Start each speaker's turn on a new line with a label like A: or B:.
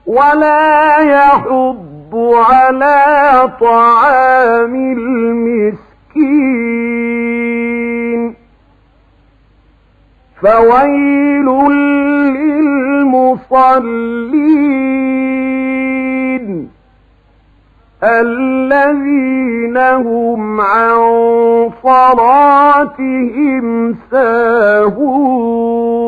A: ولا يحض على طعام المسكين فويل للمصلين الذين هم عن صلاتهم ساهون